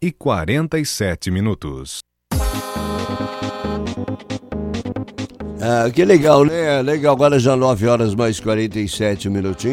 9h47. Que legal, né? Legal, agora já 9h47.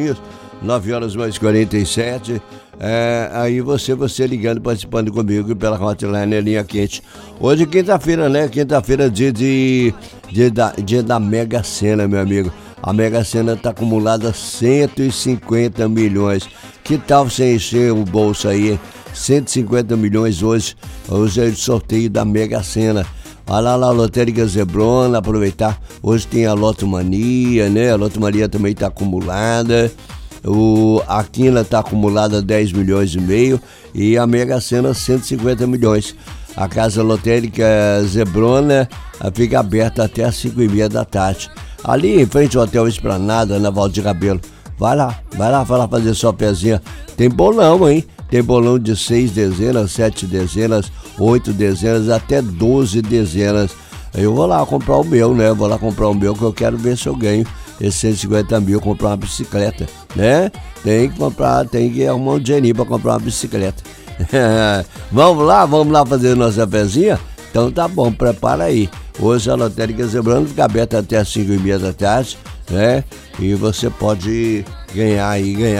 9h47. Aí você ligando, participando comigo pela hotline Linha Quente. Hoje quinta-feira, né? Quinta-feira, dia da Mega Sena, meu amigo. A Mega Sena tá acumulada 150 milhões. Que tal você encher o bolso aí? 150 milhões hoje é o sorteio da Mega Sena. Olha lá, Lotérica Zebrona, aproveitar. Hoje tem a Lotomania, né? A Lotomania também tá acumulada. A Quina tá acumulada 10 milhões e meio e a Mega Sena 150 milhões. A Casa Lotérica Zebrona fica aberta até as 5h30 da tarde. Ali em frente ao Hotel Esplanada, na Valdir Rabelo. Vai lá fazer sua pezinha. Tem bolão, hein? Tem bolão de 6 dezenas, 7 dezenas, 8 dezenas, até 12 dezenas. Eu vou lá comprar o meu, né? Vou lá comprar o meu que eu quero ver se eu ganho esses 150 mil, comprar uma bicicleta, né? Tem que arrumar um dinheirinho pra comprar uma bicicleta. Vamos lá fazer nossa pezinha? Então tá bom, prepara aí. Hoje a Lotérica Zebrano fica aberta até as 5h30 da tarde, né? E você pode ganhar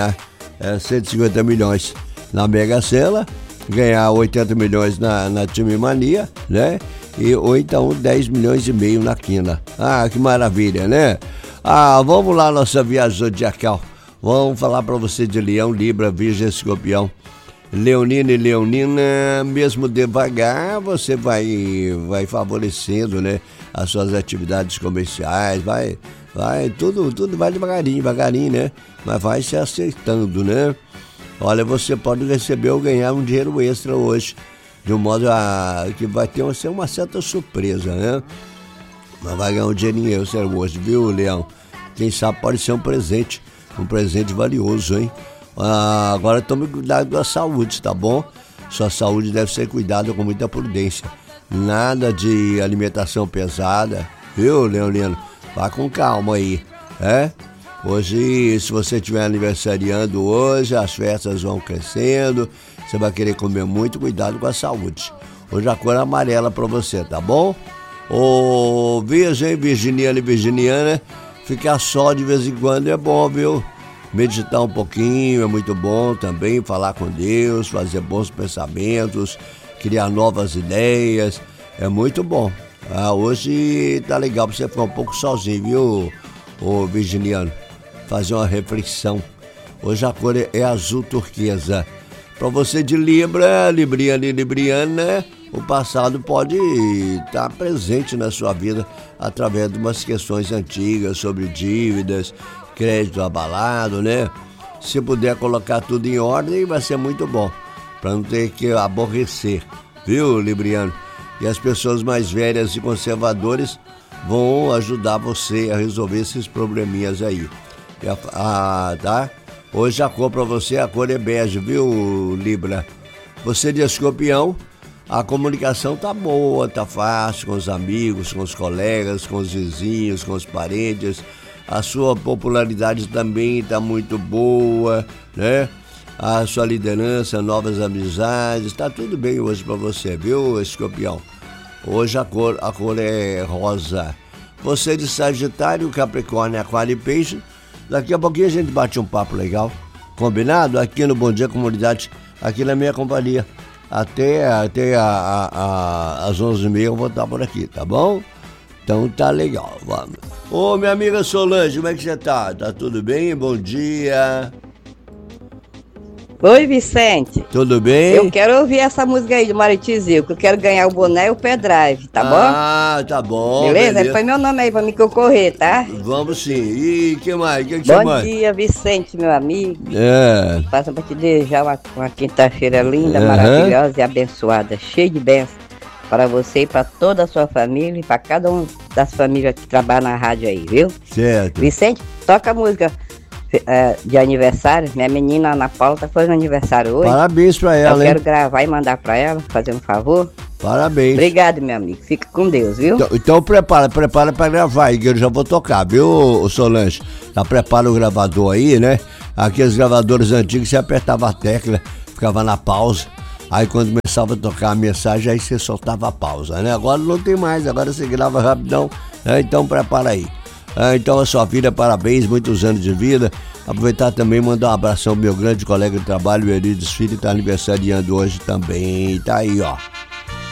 150 milhões na Mega Sena, ganhar 80 milhões na Time Mania, né? Ou então 10 milhões e meio na Quina. Que maravilha, né? Vamos lá, nossa viagem zodiacal. Vamos falar para você de Leão, Libra, Virgem, Escorpião. Leonina e Leonina, mesmo devagar, você vai favorecendo, né, as suas atividades comerciais, tudo vai devagarinho, né? Mas vai se acertando, né? Olha, você pode receber ou ganhar um dinheiro extra hoje, de um modo que vai ter uma certa surpresa, né? Mas vai ganhar um dinheirinho extra hoje, viu, Leão? Quem sabe pode ser um presente valioso, hein? Agora tome cuidado com a saúde, tá bom? Sua saúde deve ser cuidada com muita prudência. Nada de alimentação pesada, viu, Leonino? Vá com calma aí, Hoje, se você estiver aniversariando hoje, as festas vão crescendo, você vai querer comer muito, cuidado com a saúde. Hoje a cor é amarela pra você, tá bom? Virgem, virginiano e virginiana, ficar só de vez em quando é bom, viu? Meditar um pouquinho é muito bom também, falar com Deus, fazer bons pensamentos, criar novas ideias, é muito bom. Hoje tá legal pra você ficar um pouco sozinho, viu, virginiano? Fazer uma reflexão. Hoje a cor é azul turquesa. Para você de Libra, Libriana e Libriana, o passado pode estar presente na sua vida através de umas questões antigas sobre dívidas, crédito abalado, né? Se puder colocar tudo em ordem, vai ser muito bom, para não ter que aborrecer, viu, Libriano? E as pessoas mais velhas e conservadores vão ajudar você a resolver esses probleminhas aí. Tá? Hoje a cor pra você, a cor é bege, viu, Libra? Você de Escorpião, a comunicação tá boa, tá fácil com os amigos, com os colegas, com os vizinhos, com os parentes. A sua popularidade também tá muito boa, né? A sua liderança, novas amizades, tá tudo bem hoje pra você, viu, Escorpião? Hoje a cor é rosa. Você de Sagitário, Capricórnio, Aquário e Peixe, daqui a pouquinho a gente bate um papo legal, combinado? Aqui no Bom Dia Comunidade, aqui na minha companhia. Até às 11h30 eu vou estar por aqui, tá bom? Então tá legal, vamos. Minha amiga Solange, como é que você tá? Tá tudo bem? Bom dia. Oi, Vicente. Tudo bem? Eu quero ouvir essa música aí do Maritizil, que eu quero ganhar o boné e o pendrive, tá bom? Tá bom. Beleza? Põe meu nome aí pra me concorrer, tá? Vamos sim. E que mais? Que você Bom dia, Vicente, meu amigo. Passa pra te desejar uma quinta-feira linda, maravilhosa e abençoada, cheia de bênçãos para você e para toda a sua família e para cada um das famílias que trabalham na rádio aí, viu? Certo. Vicente, toca a música de aniversário. Minha menina Ana Paula tá fazendo aniversário hoje. Parabéns pra ela, Eu quero gravar e mandar pra ela, fazer um favor. Parabéns. Obrigado, meu amigo. Fica com Deus, viu? Então prepara pra gravar aí, que eu já vou tocar, viu, Solange? Já prepara o gravador aí, né? Aqueles gravadores antigos, você apertava a tecla, ficava na pausa. Aí quando começava a tocar a mensagem, aí você soltava a pausa, né? Agora não tem mais, agora você grava rapidão, né? Então prepara aí. Então a sua filha, parabéns, muitos anos de vida. Aproveitar também e mandar um abração ao meu grande colega de trabalho, o Elides Filho, que está aniversariando hoje também. Tá aí, ó.